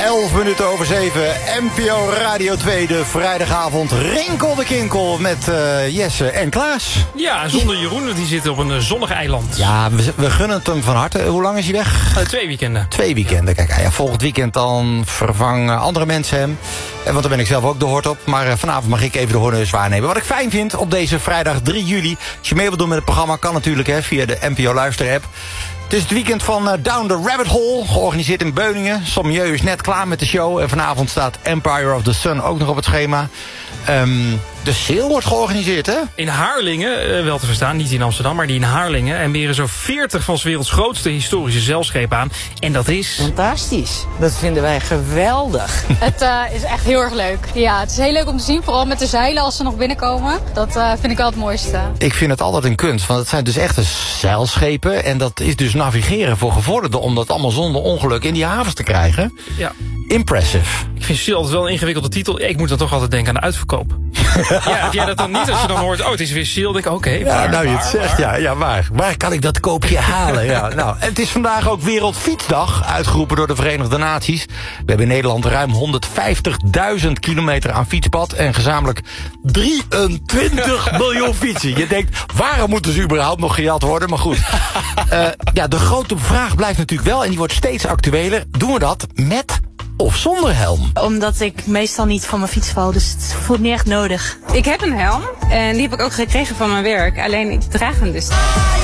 11 minuten over 7, NPO Radio 2, de vrijdagavond Rinkel de Kinkel met Jesse en Klaas. Ja, zonder Jeroen, die zit op een zonnig eiland. Ja, we gunnen het hem van harte. Hoe lang is hij weg? 2 weekenden. 2 weekenden. Kijk, ja, volgend weekend dan vervangen andere mensen hem. Want daar ben ik zelf ook de hoort op. Maar vanavond mag ik even de honneurs waarnemen. Wat ik fijn vind op deze vrijdag 3 juli. Als je mee wilt doen met het programma, kan natuurlijk via de NPO Luister-app. Het is het weekend van Down the Rabbit Hole, georganiseerd in Beuningen. Sommieu is net klaar met de show. En vanavond staat Empire of the Sun ook nog op het schema. De sale wordt georganiseerd, hè? In Haarlingen, wel te verstaan, niet in Amsterdam, maar die in Haarlingen. En meren zo 40 van 's werelds grootste historische zeilschepen aan. En dat is... Fantastisch. Dat vinden wij geweldig. Het is echt heel erg leuk. Ja, het is heel leuk om te zien, vooral met de zeilen als ze nog binnenkomen. Dat vind ik wel het mooiste. Ik vind het altijd een kunst, want het zijn dus echte zeilschepen. En dat is dus navigeren voor gevorderden om dat allemaal zonder ongeluk in die havens te krijgen. Ja. Impressive. Ik vind Seal altijd wel een ingewikkelde titel. Ik moet dan toch altijd denken aan de uitverkoop. Ja, heb jij dat dan niet? Als je dan hoort, het is weer Seal, denk ik, oké. Ja, nou je het zegt, ja, waar kan ik dat koopje halen? Ja, nou, het is vandaag ook Wereldfietsdag, uitgeroepen door de Verenigde Naties. We hebben in Nederland ruim 150.000 kilometer aan fietspad en gezamenlijk 23 miljoen fietsen. Je denkt, waarom moeten ze überhaupt nog gejat worden? Maar goed, de grote vraag blijft natuurlijk wel, en die wordt steeds actueler. Doen we dat met of zonder helm? Omdat ik meestal niet van mijn fiets val, dus het voelt niet echt nodig. Ik heb een helm en die heb ik ook gekregen van mijn werk. Alleen ik draag hem dus.